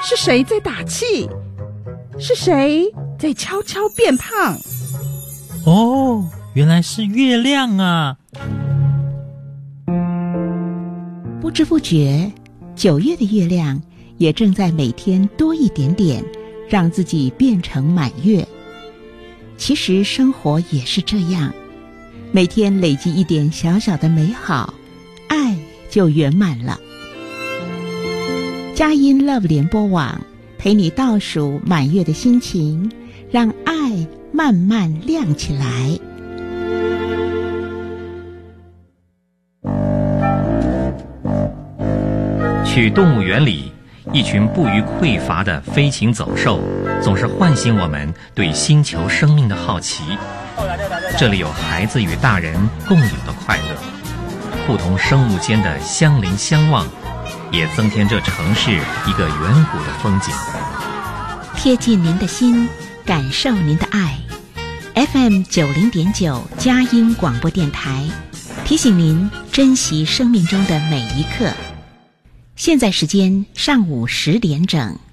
是谁在打气？是谁在悄悄变胖？ 哦，原来是月亮啊！ 不知不觉，9月的月亮也正在每天多一点点，让自己变成满月。其实生活也是这样，每天累积一点小小的美好，爱就圆满了。佳音 Love 联播网陪你倒数满月的心情，让爱慢慢亮起来。 去动物园里，一群不虞匮乏的飞禽走兽，总是唤醒我们对星球生命的好奇。这里有孩子与大人共有的快乐，不同生物间的相邻相望，也增添这城市一个远古的风景。 贴近您的心，感受您的爱。FM 90.9佳音广播电台，提醒您珍惜生命中的每一刻。现在时间上午10点整。